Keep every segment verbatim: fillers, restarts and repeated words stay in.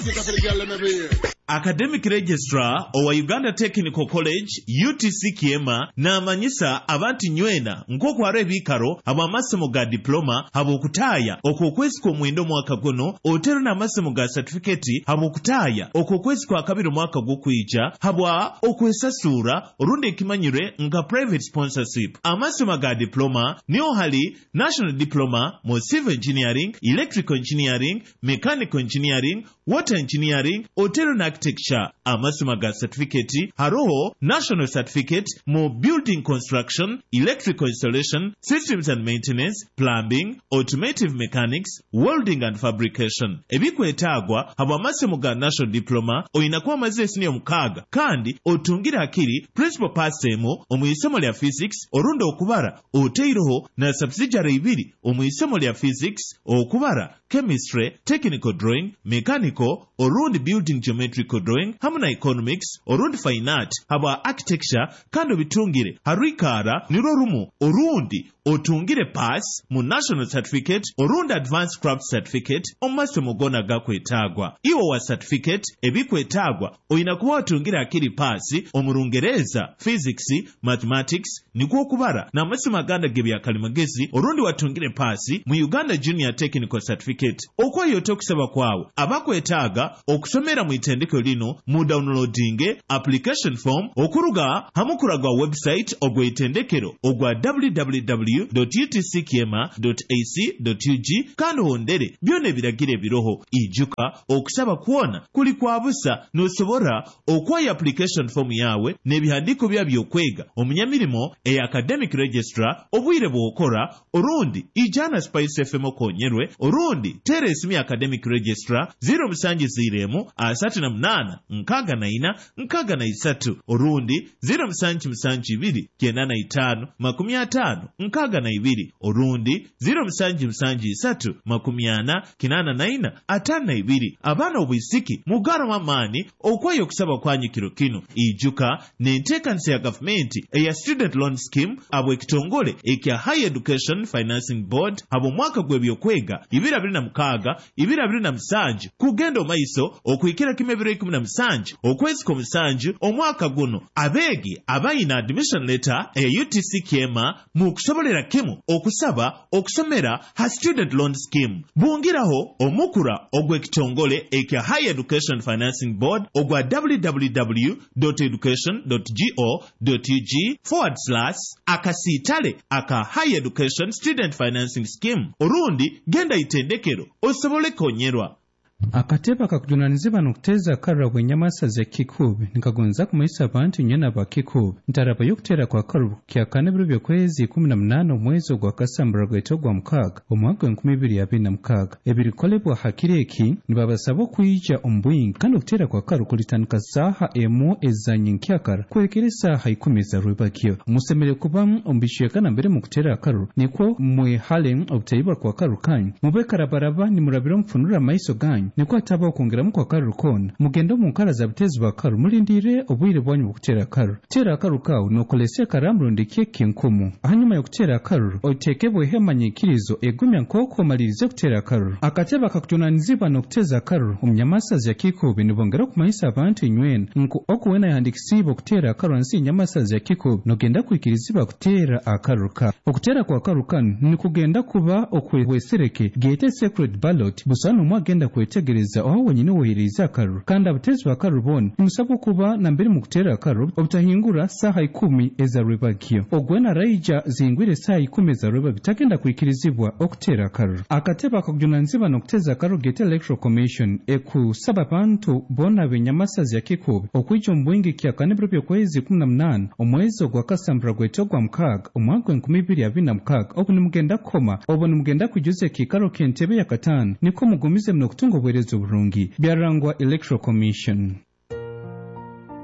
Academic Registrar owa Uganda Technical College U T C Kiema n'amanyisa abantu nywena nk'okwara ebikaro abo amasomo ga diploma abo okutaaya okwokwezi kw'omwenda omwaka guno otero n'amasomo ga certificate abo okutaaya okwokwezi kwa kabiri omwaka gw'okwija habwa okwesasuura olundi ekimanyirwe nga private sponsorship. Amasomo ga diploma niyo hali National Diploma mu Civil Engineering, Electrical Engineering, Mechanical Engineering, Water Engineering, Otero na Architecture. Amasomo ga certificate haroho National Certificate mu Building Construction, Electrical Installation, Systems and Maintenance, Plumbing, Automotive Mechanics, Welding and Fabrication. Ebikwetagwa habo amasomo ga National Diploma oyinakuwa amaze senior mukaga kandi otungira akiri principal passemo omuyisomo lya physics orundo okubara oteiroho na subsidiary ibiri omuyisomo lya physics okubara chemistry, technical drawing, mechanical orundi building geometrical drawing hamuna economics orundi fine art haba architecture kandi bitungire harikara niro rumu orundi otungire pass mu national certificate orundi advanced craft certificate omasomo gona gakwetagwa iwo wa certificate ebikwetagwa oyina kuba otungire akiri pass omurungereza physics mathematics nikwo kubara na amasomo aganda gebya kalimagezi orundi watungire pass mu Uganda Junior Technical Certificate okwayote okusaba kwawe abakwetaga okusomera mu itendeko lino mu downloading application form okuruga hamukuraga website ogwe itendekero ogwa w w w dot u t c kiema dot a c dot u g kandi hondere byone ebiragire biroho ijuka okusaba kuona kuli kwa busa nosobora okwaya application form yawe n'ebihandiko bya byokwega omunyamirimo e academic registrar obwire bwokora orundi ijana Spice F M okonyerwe orundi teresimi academic registrar zero musanji ziremu asatu na munana nkaga na ina nkaga na isatu orundi zero musanji musanji ibiri kenda na itano makumi atano nkaga na ibiri orundi zero musanji musanji isatu makumi ana kinana na ina atano na ibiri. Abana obwisiki mugara mamani okwayo kusaba kwanyu kiro kino ijuka n'enteekanisa ya gavumenti eya student loan scheme abo ekitongole ekya Higher Education Financing Board abo mwaka gw'ebyokwega ibiri abiri na mukaga ibiri abiri na musanju kugenda omaiso okwikira kimebiro ikumi na musanju okwezi kw'omusanju omwaka guno abegi abayina admission letter eya U T C Kiema mu kusobolera kimu okusaba okusomera ha student loan scheme bungiraho omukura ogw'ekitongole ekya Higher Education Financing Board ogwa w w w dot education dot go dot u g forward slash akasitale aka Higher Education Student Financing Scheme orundi genda itendekero osobole konyerwa. Akateba kakujunanizibwa nokuteza karra bwenyamasa ze kikubi nikagonza kumaisa abantu nyena ba kikubi ntaraba yokutera kwa karu kya kane biro byokwezi kumi na munana omwezi gwa kasambura gwetogwa mukaga omwaka enkumi ibiri abiri na mukaga ebirikolebwa hakireki nibabasaba kuyija ombwingi kandi okutera kwa karu kulitanika saha emu ezanyi nkyakara kwekeresa haikumi za rwebakyo musemere kubamu ombishiyekana mbere mu kutera karu niko mwe halen obutaiba kwa karu kanyu mubekarabaraba nimurabira mfunura maiso ganyu niko ataba okongeramu kwa karu kona mugendo mu nkala za butezi bwa karu mulindire obwire bwanyu bukutera karu tera karu kawu nokolese karamrundi keke nkumu hanyuma yo kutera karu otekebwe hemanyikirizo egumya nkoko malirize kutera karu akateba kakutunanizibwa nokuteza karu omnyamasa za kikubi nibongera kumaisa abantu nywena nku okuwena yandikisibo kutera karu ansi nyamasa za kikubi nogenda kuikirizibwa kutera akaru ka okutera kwa karu kanu nikugenda kuba okwehwesereke gete secret ballot busano mwagenda kwete gereza aho wenyine wohereza karu kandi abutezi ba karu bon imusaba kuba na mbere mu kutera karu obutahingura saha ikumi eza rwebakyo ogwena raija zingwire saha ikumi eza rweba bitagenda kuikirizibwa okutera karu akateba akujunanziba nokuteza karu gete electoral commission ekusaba bantu bona benyamasazi ya kikubi okwijo mbwingi kya kanebro byo kwezi kumi na munana omwezi gwa kasambura gwetogwa mukaga omwaka enkumi ibiri abiri na mukaga obu nimugenda koma obu nimugenda kujuze kikaro kentebe ya katanu niko mugumize mnokutunga obwerezo burungi byarangwa electoral commission.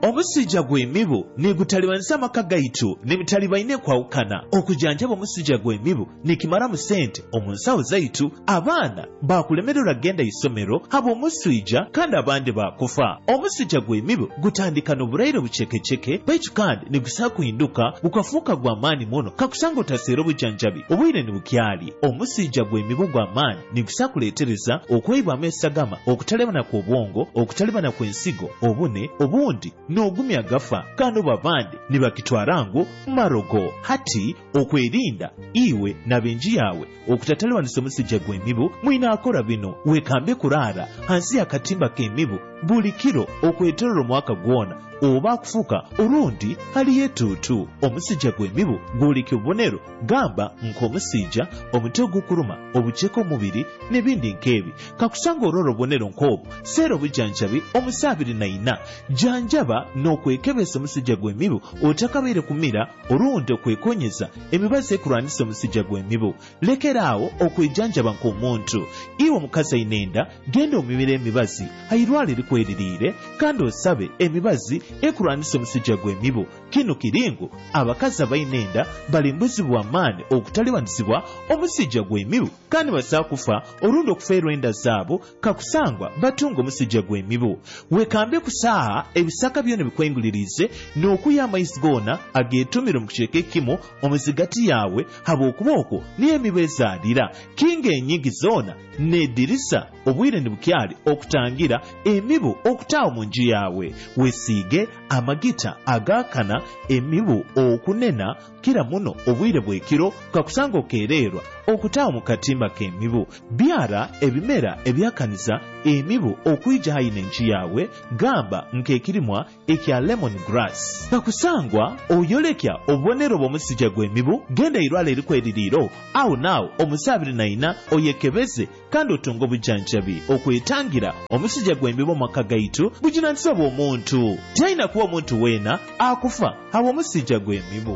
omusujja gw'emibu negutalibanisa amaka gaitu ne mitalibaine kwawukana okujanjaba omusujja gw'emibu nekimala mu sente omu nsawo zaitu abaana bakulemererwa genda isomero haba omusujja kandi abandi bakufa omusujja gw'emibu gutandika n'obulaire bucekeceke baitu kandi negusaba kuhinduka bukafuuka gwa maani muno kakusanga otaseera obujanjabi obwire ne bukyali omusujja gw'emibu gwa maani negusaba kuleetereza okweyibwamu esagama okutalebana kw'obwongo okutalebana kw'ensigo obune obundi n'ogumya agafa kandi obo abandi ne bakitwala ngu marogo hati okwerinda iwe n'abenji yawe okutatalewanisa omusujja gw'emibu mwina akola bino weekambe kulaara hansi y'akatimba k'emibu buli kiro okwetolera omwaka gwona oba akufuuka olundi haliyo etuutu omusujja gw'emibu gwoleka obubonero gamba nk'omusujja omutwe ogukuluma obuceeka omubiri n'ebindi nk'ebi kakusanga olwora obubonero nk'obwo seera obujanjabi omusa abiri na ina janjaba n'okwekebesa omusujja gw'emibu otakabaire kumira olundi okwekonyeza emibazi ekulwanisa omusujja gw'emibu lekeraawo okwejanjaba nk'omuntu iwe omukazi ayina enda genda omibira emibazi ayirwala erikweririire kandi osabe emibazi ekulwanisa omusujja gw'emibu kino kiringo abakazi abalina enda balimbuzibwa amaani okutaliwanisibwa omusujja gw'emibu kandi basaa kufa olundi okufeerwa enda zaabo kakusangwa batunga omusujja gw'emibu weekambe ku saaha ebisaka byona bikwengulirize n'okuya amaizi goona ageetumire mu kicweka ekimu omuzigati yawe haba okuba okwo niyo emibu ezaalira kinga enyingi zoona n'eddirisa obwire ne bukyali okutangira emibu okutaawa mu nju yawe weesiige amagita agaakana emibu okunena kira muno obwire bw'ekiro kakusanga okeereerwa okutaawa mu katimba k'emibu byara ebimera ebyakaniza emibu okuyija hayina enju yawe gamba nk'ekirimwa ekya lemon grass kakusangwa oyolekya obubonero bw'omusujja gw'emibu genda irwala erikweririiro awo naawo omusa abiri na ina oyekebeze kandi otunga obujanjabi okwetangira omusujja gw'emibu maka gaitu buginanisibwa bw'omuntu talina kuba omuntu weena akufa haba omusujja gw'emibu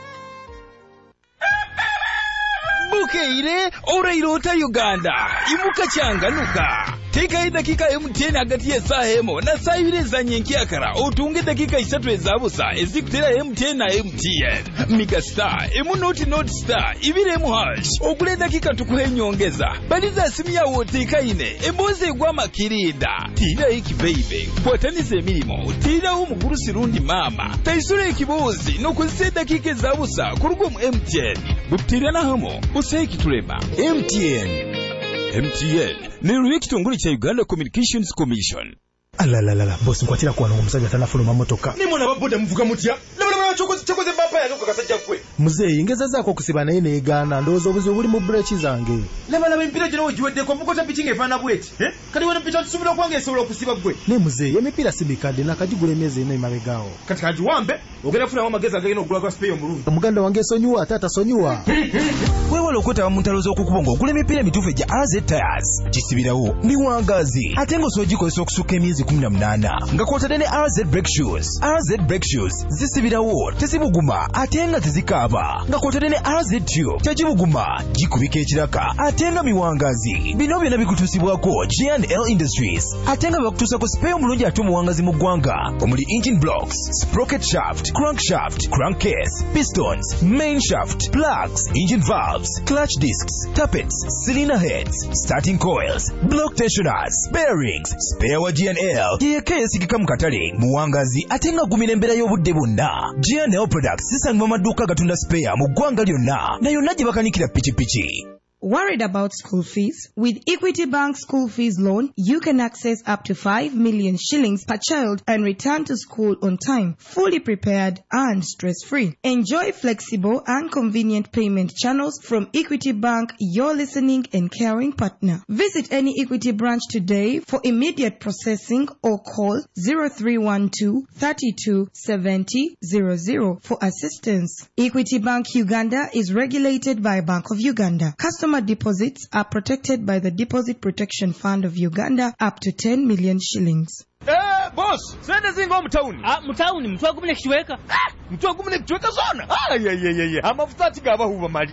bukeire orairota Uganda imuka changanuka tekayo dakika M T N hagati y'essaaha emu na saa ibiri ez'anyenkya otunge dakika isatu ezabusa ezikutera M T N na M T N mika star emu noti noti star ibiri emu hash ogule dakika tukuhe nyongeza baliza simu yawo otekaine emboozi egwa makirinda tiira iki baby kwatanisa emirimu tiirawo omugurusi rundi maama taisula ekiboozi n'okozesa dakika ezabusa ku rugo mu M T N butiira na hamo usaiki tulema M T N M T N ne ekitongole kya Uganda Communications Commission. Alalalala boss nkwatira kwa n'omusajja tanafuluma motoka ni mwana baboda muvuga mutya labula chokoze chokoze baba yange kasajja kwe muzeyi ngeza zako kusiba naye ne Uganda ndozo obuzi buli mu brechi zange labala empira gino ojiwedde ko mukota pitching efana bweti eh kali wana pitcha tusubira kwange esobola okusiba gwe ne muzeyi emipira sibikade nakajigula emyezi ine imabegawo kati kajiwambe ogenda funa amagezi agenda ogula kwa spray omulungi omuganda wange sonyuwa tata sonyuwa wewala okwetaba mu ntalo z'okukubonga ogula emipira emituufu egya R Z Tires kisibirawo ndi wangazi ate ng'osogikozesa okusuka emyezi kumi na munaana nga kwotadde ne R Z Brake Shoes. R Z Brake Shoes zisibirawo tezibuguma ate nga tezikaaba nga kwotadde ne R Z Tube tegibuguma gikubika ekiraka ate nga miwangazi. Bino byonna bikutuusibwako G and L Industries ate nga bakutuusako spare omulungi ate omuwangazi mu ggwanga omuli engine blocks, sprocket shaft, crankshaft, crankcase, pistons, main shaft, plugs, engine valves, clutch discs, tappets, cylinder heads, starting coils, block tensioners, bearings, spare wa G and L yeka yesigika mu katale muwangazi ate nga gumira embeera y'obudde bwonna. G and L Products zisangibwa maduuka gatunda spare mu ggwanga lyonna na yonna gye bakanikira pikipiki. Worried about school fees? With Equity Bank School Fees Loan, you can access up to five million shillings per child and return to school on time, fully prepared and stress-free. Enjoy flexible and convenient payment channels from Equity Bank, your listening and caring partner. Visit any Equity branch today for immediate processing or call zero three one two, three two seven zero zero zero for assistance. Equity Bank Uganda is regulated by Bank of Uganda. Customer deposits are protected by the Deposit Protection Fund of Uganda up to ten million shillings. Eh boss sende zingo mtauni ah mtauni mtu agumune kichweka ah mtu agumune kichweka zona ah ye ye ye ye amafuta tigaba huba mali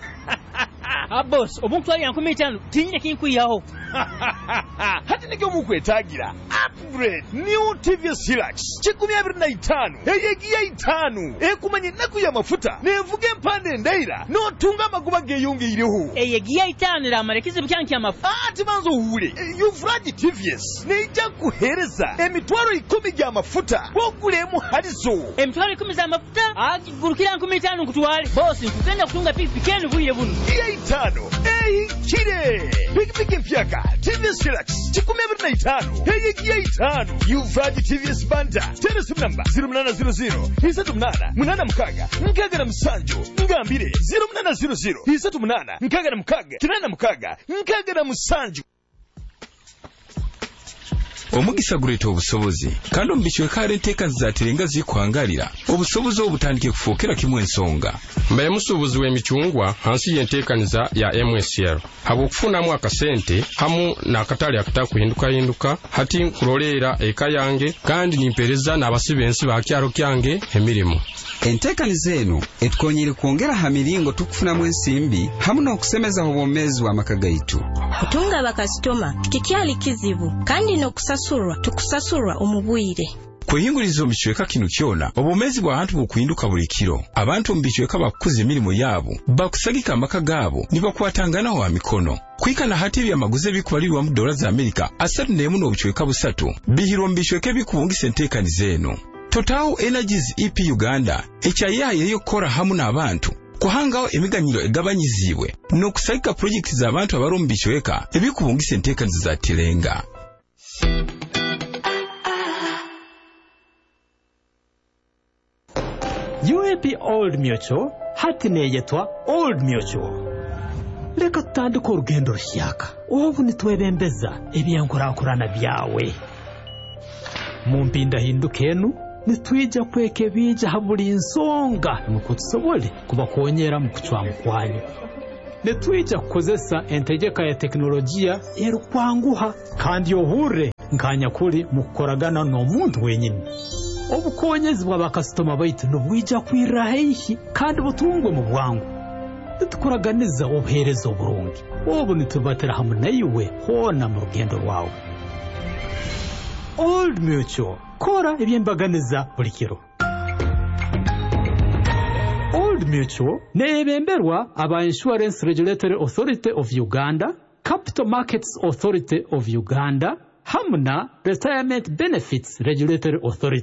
ah boss omuntu ali yankumi tano tinje kinkuyaho hati nige omukwetagira ah upgrade new T V S Hilux kikumi abiri na itaano eyegiya itaano ekumanya ennaku y'amafuta nevuga empande endaira n'otunga amagoba geeyongeireho eyegiya itaano eramalekeze bukyanki amafuta ati banza owule yuvulaji T V S nejja kuheereza emitwalo ikumi gy'amafuta bw'ogulemu halizo emitwalo ikumi z'amafuta agigulukira nkumi itaano nkutwale bosi nkugenda kutunga pikipiki eno bwire buno giya itaano eyikire pikipiki empyaka T V S Hilux kikumi abiri na itaano eyegiya itaano yuvulaji T V S banda telefone namba zero munana zero zero isatu munana munana mukaga nkaaga na musanju ngambire zero munana zero zero isatu munana nkaaga na mukaga kinana mukaga nkaaga na musanju. omugisa guleeta obusobozi kandi omubiswe kale enteeka zizaaterenga zikwangalira obusobozi obutandike kufuukira kimu ensonga mbaye musuubuzi w'emicungwa hansi y'enteekaniza ya M S L habw'okufunamu akasente hamu n'akatale akatakuhindukahinduka hati nkuloleera eka yange kandi nimpereza n'abasibe ensi bakyalo kyange emirimu. enteekaniza eno etukonyere kwongera ha miringo tukufunamu ensimbi hamu n'okusemeza obwomeezi bw'amaka gaitu. kutunga bakasitoma kikyali kizibu kandi n'okusasurwa tukusasurwa omubwire. kweyinguliza omubicweka kino kyona obwomeezi bw'abantu bukuhinduka buli kiro. abantu omubicweka bakukuza emirimu yaabo bakusagika amaka gaabo ne bakwatanganaho amikono. kwikana hati ebyamaguzi ebikubalirwa mu dola za Amerika asatu n'emu n'obucweka busatu bihirwa mu bicweka ebikubungisa enteekaniza eno. Total Energies E P Uganda ekyayaye ey'okukora hamu n'abantu kuhangaho emiganyiro egabanyizibwe n'okusagika projekiti z'abantu abali mu bicweka ebikubungisa enteekaniza za Tirenga. U A P Old Mutual hati neyetwa Old Mutual. Leka tutandika orugendo rushyaka obu nitwebembeza ebyenkuraakurana byawe mu mpinda hinduka enu nitwija kweka bija ha buli nsonga nuko tusobole kubakonyera mu kucwamu kwanyu. Nitwija kukozesa entegeka ya teknolojia erukwanguha kandi yohure nkanya kuri mu kukoragana n'omuntu wenyine. obukonyezi bw'abakasitoma baitu nubwija kwirira heihi kandi butungwe mu bwangu. nitukuraganiza obuheereza oburungi obu nitubatera hamu naiwe hoona mu rugendo rwawe. Old Mutual kora ebyembaganiza buli kiro. Old Mutual neebemberwa aba Insurance Regulatory Authority of Uganda, Capital Markets Authority of Uganda, hamna Retirement Benefits Regulatory Authority.